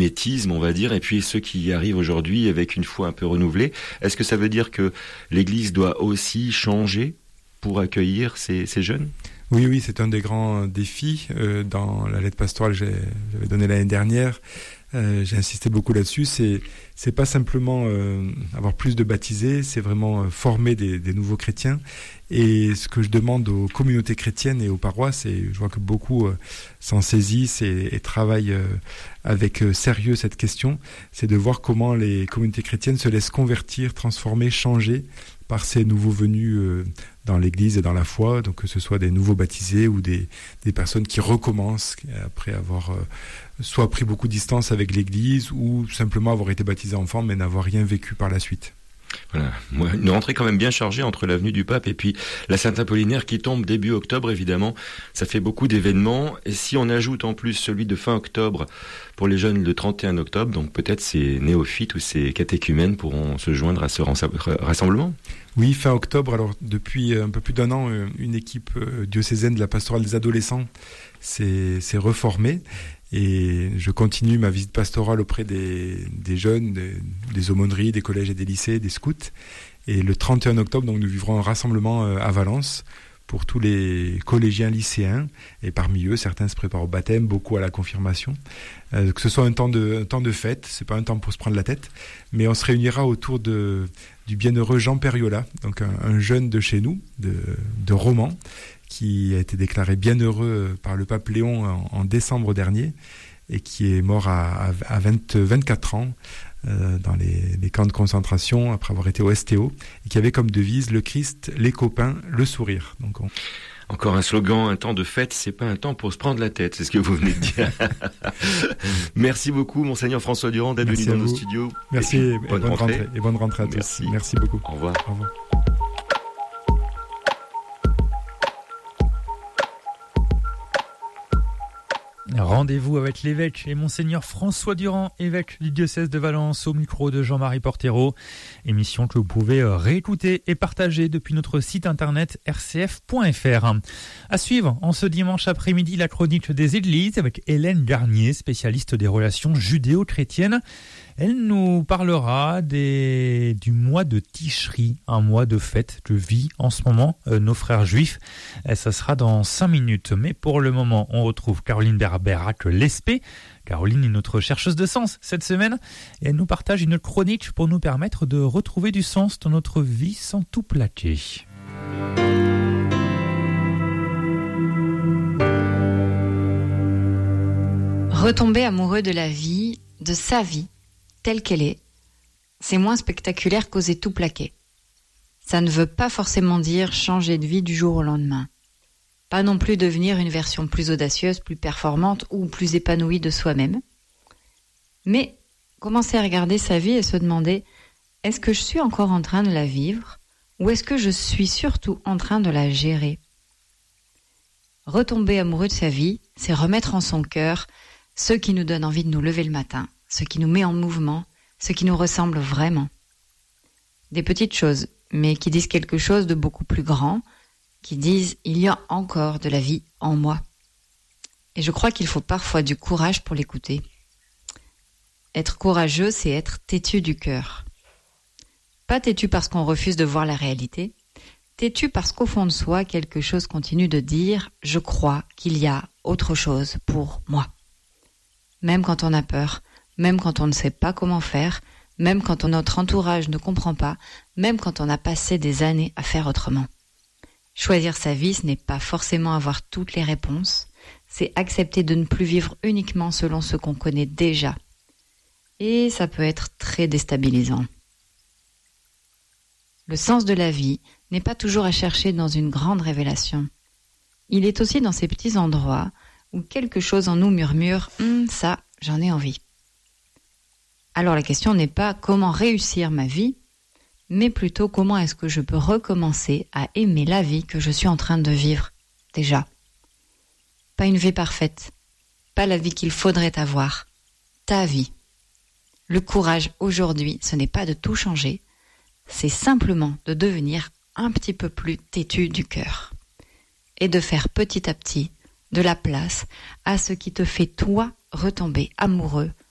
mimétisme, on va dire, et puis ceux qui y arrivent aujourd'hui avec une foi un peu renouvelée. Est-ce que ça veut dire que l'Église doit aussi changer pour accueillir ces jeunes ? Oui, c'est un des grands défis. Dans la lettre pastorale que j'avais donnée l'année dernière, j'ai insisté beaucoup là-dessus. C'est pas simplement avoir plus de baptisés, c'est vraiment former des nouveaux chrétiens. Et ce que je demande aux communautés chrétiennes et aux paroisses, et je vois que beaucoup s'en saisissent et travaillent avec sérieux cette question, c'est de voir comment les communautés chrétiennes se laissent convertir, transformer, changer par ces nouveaux venus dans l'Église et dans la foi, donc que ce soit des nouveaux baptisés ou des personnes qui recommencent après avoir soit pris beaucoup de distance avec l'Église ou simplement avoir été baptisés enfants mais n'avoir rien vécu par la suite. Voilà, une rentrée quand même bien chargée entre la venue du pape et puis la Saint-Apollinaire qui tombe début octobre, évidemment. Ça fait beaucoup d'événements. Et si on ajoute en plus celui de fin octobre pour les jeunes le 31 octobre, donc peut-être ces néophytes ou ces catéchumènes pourront se joindre à ce rassemblement. Oui, fin octobre. Alors, depuis un peu plus d'un an, une équipe diocésaine de la pastorale des adolescents s'est reformée. Et je continue ma visite pastorale auprès des jeunes, des aumôneries, des collèges et des lycées, des scouts. Et le 31 octobre, donc, nous vivrons un rassemblement à Valence pour tous les collégiens lycéens. Et parmi eux, certains se préparent au baptême, beaucoup à la confirmation. Que ce soit un temps de fête, c'est pas un temps pour se prendre la tête, mais on se réunira autour du bienheureux Jean Periola, donc un jeune de chez nous, de Romans, qui a été déclaré bienheureux par le pape Léon en décembre dernier et qui est mort à 24 ans dans les camps de concentration après avoir été au STO et qui avait comme devise le Christ, les copains, le sourire. Donc Encore un slogan, un temps de fête, c'est pas un temps pour se prendre la tête, c'est ce que vous venez de dire. Merci beaucoup, Monseigneur François Durand, d'être venu dans nos studios. Merci et bonne rentrée. Et bonne rentrée à tous. Merci beaucoup. Au revoir. Au revoir. Rendez-vous avec l'évêque et Monseigneur François Durand, évêque du diocèse de Valence, au micro de Jean-Marie Portero. Émission que vous pouvez réécouter et partager depuis notre site internet rcf.fr. À suivre, en ce dimanche après-midi, la chronique des églises avec Hélène Garnier, spécialiste des relations judéo-chrétiennes. Elle nous parlera du mois de Tishri, un mois de fête que vit en ce moment nos frères juifs. Et ça sera dans 5 minutes. Mais pour le moment, on retrouve Caroline Berberac Lespé. Caroline est notre chercheuse de sens cette semaine et elle nous partage une chronique pour nous permettre de retrouver du sens dans notre vie sans tout plaquer. Retomber amoureux de la vie, de sa vie, telle qu'elle est, c'est moins spectaculaire qu'oser tout plaquer. Ça ne veut pas forcément dire changer de vie du jour au lendemain. Pas non plus devenir une version plus audacieuse, plus performante ou plus épanouie de soi-même. Mais commencer à regarder sa vie et se demander « Est-ce que je suis encore en train de la vivre ou est-ce que je suis surtout en train de la gérer ?» Retomber amoureux de sa vie, c'est remettre en son cœur ce qui nous donne envie de nous lever le matin, ce qui nous met en mouvement, ce qui nous ressemble vraiment. Des petites choses, mais qui disent quelque chose de beaucoup plus grand, qui disent « il y a encore de la vie en moi ». Et je crois qu'il faut parfois du courage pour l'écouter. Être courageux, c'est être têtu du cœur. Pas têtu parce qu'on refuse de voir la réalité, têtu parce qu'au fond de soi, quelque chose continue de dire « je crois qu'il y a autre chose pour moi ». Même quand on a peur, même quand on ne sait pas comment faire, même quand notre entourage ne comprend pas, même quand on a passé des années à faire autrement. Choisir sa vie, ce n'est pas forcément avoir toutes les réponses, c'est accepter de ne plus vivre uniquement selon ce qu'on connaît déjà. Et ça peut être très déstabilisant. Le sens de la vie n'est pas toujours à chercher dans une grande révélation. Il est aussi dans ces petits endroits où quelque chose en nous murmure « ça, j'en ai envie ». Alors la question n'est pas comment réussir ma vie, mais plutôt comment est-ce que je peux recommencer à aimer la vie que je suis en train de vivre déjà. Pas une vie parfaite, pas la vie qu'il faudrait avoir, ta vie. Le courage aujourd'hui, ce n'est pas de tout changer, c'est simplement de devenir un petit peu plus têtu du cœur et de faire petit à petit de la place à ce qui te fait toi retomber amoureux